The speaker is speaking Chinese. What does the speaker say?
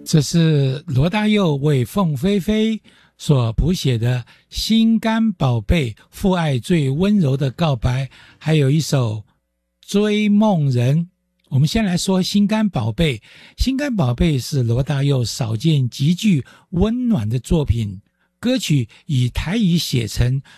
这是罗大佑为凤飞飞所谱写的《心肝宝贝》，父爱最温柔的告白，还有一首《追梦人》。我们先来说《心肝宝贝》。《心肝宝贝》是罗大佑少见极具温暖的作品，歌曲以台语写成，